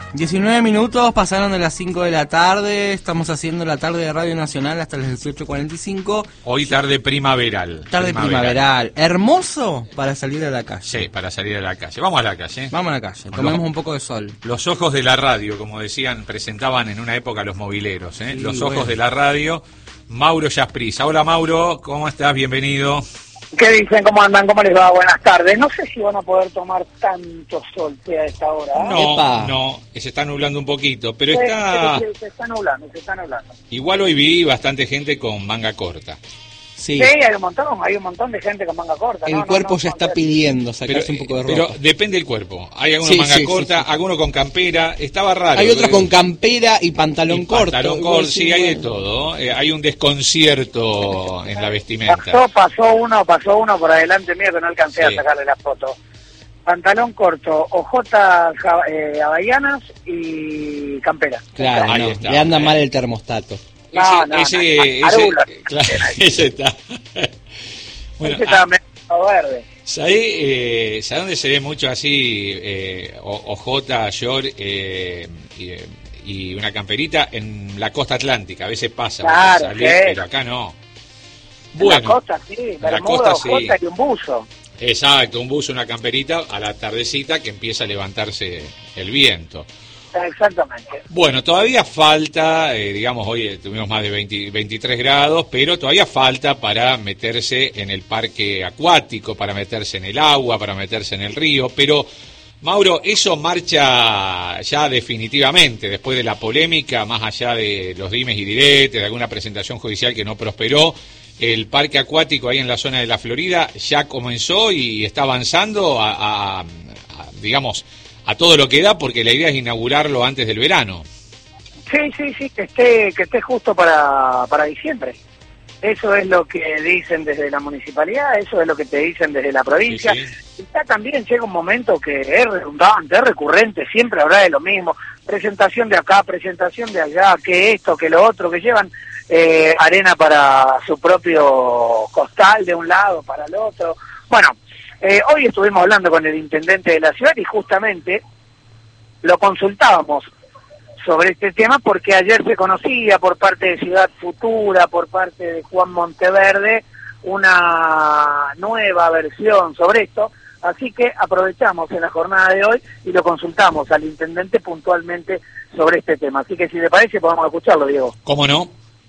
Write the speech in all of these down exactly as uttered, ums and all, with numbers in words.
diecinueve minutos pasaron de las cinco de la tarde, estamos haciendo la tarde de Radio Nacional hasta las dieciocho cuarenta y cinco. Hoy tarde primaveral. Tarde primaveral. primaveral. Hermoso para salir a la calle. Sí, para salir a la calle. Vamos a la calle. Vamos a la calle, tomemos un poco de sol. Los ojos de la radio, como decían, presentaban en una época los mobileros, ¿eh? Sí, los bueno. ojos de la radio, Mauro Yasprisa. Hola Mauro, ¿cómo estás? Bienvenido. ¿Qué dicen? ¿Cómo andan? ¿Cómo les va? Buenas tardes. No sé si van a poder tomar tanto sol a esta hora. ¿eh? No, Epa. no, se está nublando un poquito, pero Se, está... se, se, se está nublando, se está nublando. Igual hoy vi bastante gente con manga corta. Sí, Sí, hay un montón, hay un montón de gente con manga corta. el no, cuerpo no, no, ya no, está no, pidiendo Pero, sacarse un poco de ropa. pero depende del cuerpo. Hay algunos Sí, manga sí, corta, sí, sí. algunos con campera. Estaba raro. Hay otros eh, con campera y pantalón y corto. pantalón igual, corto, sí, hay de bueno. todo. Eh, hay un desconcierto en la vestimenta. Pasó, pasó uno, pasó uno por adelante mío que no alcancé Sí. a sacarle la foto. Pantalón corto, ojotas ja- eh, havaianas y campera. Claro, Ahí no, está. le anda Eh. mal el termostato. No, ese, no, ese, no, ese, Arula. claro, ese está. Bueno, Ese estaba medio verde. ¿sabés eh, ¿sabe dónde se ve mucho así, eh, o- ojota, short eh, y, eh, y una camperita? En la costa atlántica, a veces pasa, Claro, salís, sí. pero acá no. En la costa, sí, en la bermuda, costa, sí. ojota y un buzo. Exacto, un buzo, una camperita a la tardecita que empieza a levantarse el viento. Exactamente. Bueno, todavía falta, eh, digamos, hoy eh, tuvimos más de veinte, veintitrés grados, pero todavía falta para meterse en el parque acuático, para meterse en el agua, para meterse en el río, pero Mauro, eso marcha ya definitivamente, después de la polémica, más allá de los dimes y diretes, de alguna presentación judicial que no prosperó. El parque acuático ahí en la zona de la Florida ya comenzó y está avanzando a, a- a, digamos, a todo lo que da, porque la idea es inaugurarlo antes del verano. Sí, sí, sí, que esté, que esté justo para, para diciembre. Eso es lo que dicen desde la municipalidad, eso es lo que te dicen desde la provincia. Sí, sí. Y ya también llega un momento que es redundante, es recurrente, siempre habrá de lo mismo. Presentación de acá, presentación de allá, que esto, que lo otro, que llevan eh, arena para su propio costal de un lado, para el otro. Bueno, eh, hoy estuvimos hablando con el intendente de la ciudad y justamente lo consultábamos sobre este tema porque ayer se conocía por parte de Ciudad Futura, por parte de Juan Monteverde, una nueva versión sobre esto, así que aprovechamos en la jornada de hoy y lo consultamos al intendente puntualmente sobre este tema. Así que si te parece podemos escucharlo, Diego. ¿Cómo no?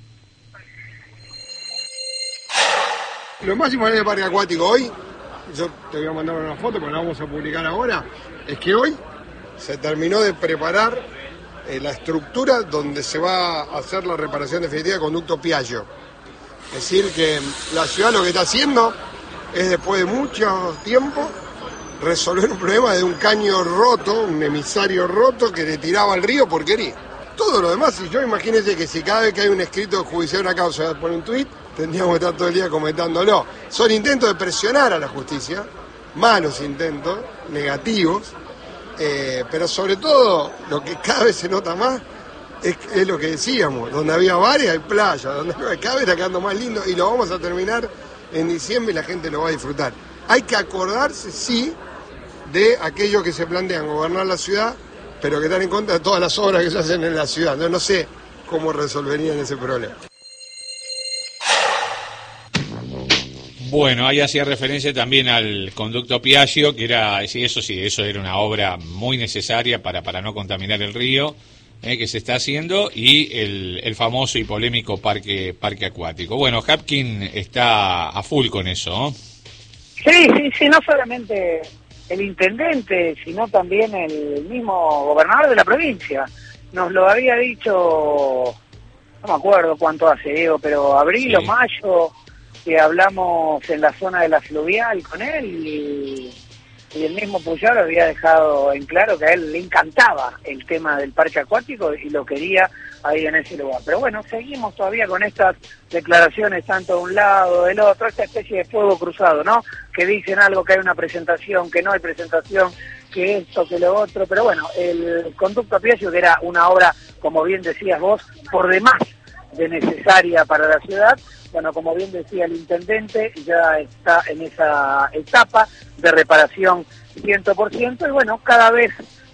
Lo más importante del parque acuático hoy, yo te voy a mandar una foto, pero la vamos a publicar ahora, es que hoy se terminó de preparar eh, la estructura donde se va a hacer la reparación definitiva del conducto Piaggio. Es decir, que la ciudad lo que está haciendo es, después de mucho tiempo, resolver un problema de un caño roto, un emisario roto que le tiraba al río porquería. Todo lo demás, y yo imagínense que si cada vez que hay un escrito judicial, una causa, por un tuit, tendríamos que estar todo el día comentándolo. Son intentos de presionar a la justicia, malos intentos, negativos, eh, pero sobre todo lo que cada vez se nota más es, es lo que decíamos, donde había bares hay playa, donde cada vez está quedando más lindo y lo vamos a terminar en diciembre y la gente lo va a disfrutar. Hay que acordarse, sí, de aquellos que se plantean gobernar la ciudad, pero que están en contra de todas las obras que se hacen en la ciudad. No, no sé cómo resolverían ese problema. Bueno, ahí hacía referencia también al conducto Piaggio, que era, sí, eso sí, eso era una obra muy necesaria para, para no contaminar el río, eh, que se está haciendo, y el, el famoso y polémico parque, parque acuático. Bueno, Hapkin está a full con eso, ¿no? Sí, sí, sí, no solamente el intendente, sino también el mismo gobernador de la provincia. Nos lo había dicho, no me acuerdo cuánto hace, Diego, pero abril Sí. o mayo, que hablamos en la zona de la fluvial con él y, y el mismo Puyaro había dejado en claro que a él le encantaba el tema del parque acuático y lo quería ahí en ese lugar. Pero bueno, seguimos todavía con estas declaraciones tanto de un lado, del otro, esta especie de fuego cruzado, ¿no? Que dicen algo, que hay una presentación, que no hay presentación, que esto, que lo otro. Pero bueno, el conducto Piaggio, que era una obra, como bien decías vos, por demás de necesaria para la ciudad, bueno, como bien decía el intendente, ya está en esa etapa de reparación cien por ciento y bueno, cada vez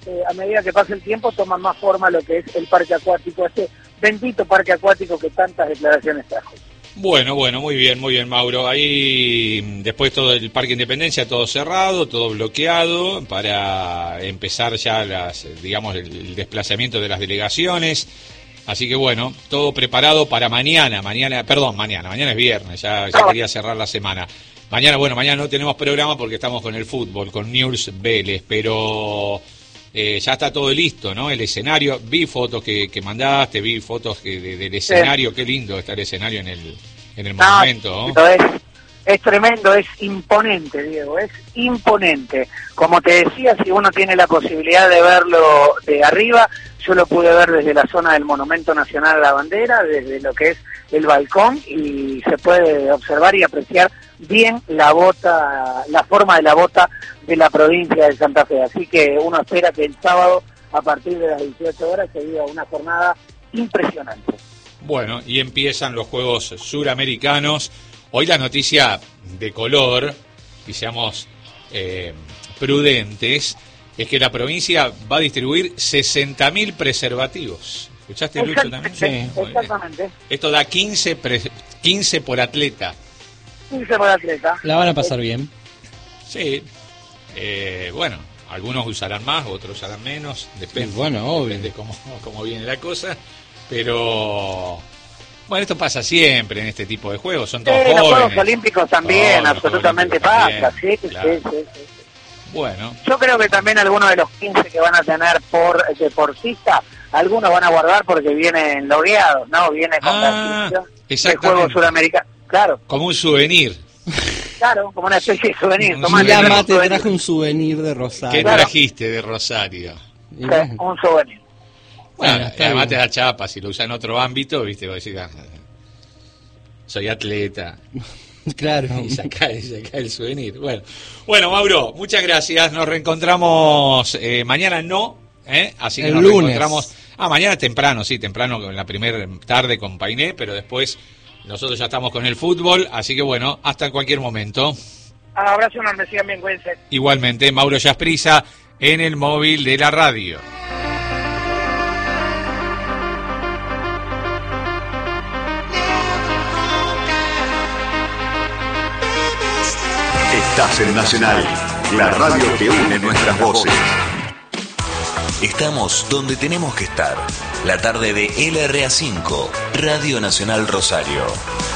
eh, a medida que pasa el tiempo toma más forma lo que es el parque acuático, este bendito parque acuático que tantas declaraciones trajo. Bueno, bueno, muy bien, muy bien, Mauro. Ahí después todo el Parque Independencia, todo cerrado, todo bloqueado para empezar ya las, digamos, el, el desplazamiento de las delegaciones. Así que bueno, todo preparado para mañana, mañana, perdón, mañana, mañana es viernes, ya, ya quería cerrar la semana. Mañana, bueno, mañana no tenemos programa porque estamos con el fútbol, con Newell's Vélez, pero eh, ya está todo listo, ¿no? El escenario, vi fotos que, que mandaste, vi fotos que de, del escenario, sí. Qué lindo está el escenario en el, en el no, monumento, ¿no? Es, es tremendo, es imponente, Diego, es imponente. Como te decía, si uno tiene la posibilidad de verlo de arriba, yo lo pude ver desde la zona del Monumento Nacional a la Bandera, desde lo que es el balcón, y se puede observar y apreciar bien la bota, la forma de la bota de la provincia de Santa Fe. Así que uno espera que el sábado, a partir de las dieciocho horas, se viva una jornada impresionante. Bueno, y empiezan los Juegos Suramericanos. Hoy la noticia de color, y seamos eh, prudentes, es que la provincia va a distribuir sesenta mil preservativos. ¿Escuchaste, Lucho, también? Sí, exactamente. Esto da quince, pre, quince por atleta. quince por atleta. La van a pasar bien. Sí. Eh, bueno, algunos usarán más, otros usarán menos. Depende, sí, bueno, obvio. Depende cómo, cómo viene la cosa. Pero... bueno, esto pasa siempre en este tipo de juegos. Son todos sí, jóvenes. Los Juegos Olímpicos también, oh, absolutamente pasa. También, sí, claro. sí, sí, sí. Bueno. Yo creo que también algunos de los quince que van a tener por deportista, algunos van a guardar porque vienen logueados, ¿no? Viene con ah, la inscripción del Juego Sudamericano. Claro. Como un souvenir. Claro, como una especie de souvenir. Un souvenir. Te traje un souvenir de Rosario. ¿Qué trajiste de Rosario? Sí, un souvenir. Bueno, bueno además bien. Te da chapa, si lo usas en otro ámbito, viste, vos decís, ah, soy atleta. Claro. Y saca, saca el souvenir. Bueno, bueno, Mauro, muchas gracias. Nos reencontramos eh, mañana, no, ¿eh? Así que el nos lunes. reencontramos. Ah, mañana temprano, sí, temprano en la primera tarde con Painé, pero después nosotros ya estamos con el fútbol, así que bueno, hasta cualquier momento. Ah, abrazo enorme, sigan bien, cuídense. Igualmente, Mauro Yasprisa en el móvil de la radio. Estás en Nacional, la radio que une nuestras voces. Estamos donde tenemos que estar. La tarde de L R A cinco, Radio Nacional Rosario.